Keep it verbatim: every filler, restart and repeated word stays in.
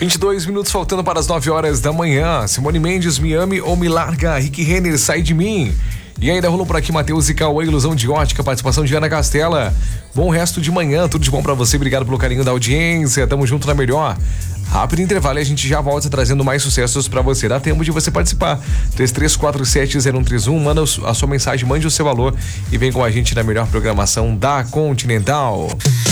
vinte e dois minutos faltando para as nove horas da manhã. Simone Mendes, me ame ou me larga. Rick Renner, sai de mim. E ainda rolou por aqui Matheus e Cauê, Ilusão de Ótica, participação de Ana Castela. Bom resto de manhã, tudo de bom pra você. Obrigado pelo carinho da audiência. Tamo junto na melhor. Rápido intervalo e a gente já volta trazendo mais sucessos pra você. Dá tempo de você participar. três três quatro sete zero um três um, manda a sua mensagem, mande o seu valor e vem com a gente na melhor programação da Continental.